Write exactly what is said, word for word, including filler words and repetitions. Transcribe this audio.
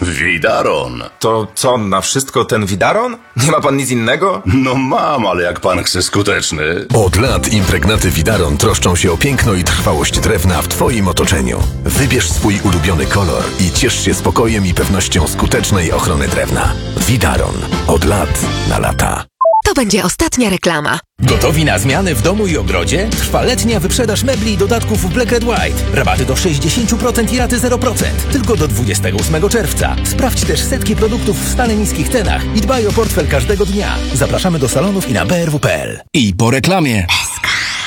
Widaron. To co, na wszystko ten Widaron? Nie ma pan nic innego? No mam, ale jak pan chce skuteczny. Od lat impregnaty Widaron troszczą się o piękno i trwałość drewna w twoim otoczeniu. Wybierz swój ulubiony kolor i ciesz się spokojem i pewnością skutecznej ochrony drewna. Widaron. Od lat na lata. To będzie ostatnia reklama. Gotowi na zmiany w domu i ogrodzie? Trwa letnia wyprzedaż mebli i dodatków w Black Red White. Rabaty do sześćdziesiąt procent i raty zero procent. Tylko do dwudziestego ósmego czerwca. Sprawdź też setki produktów w stale niskich cenach i dbaj o portfel każdego dnia. Zapraszamy do salonów i na b r w kropka p l. I po reklamie.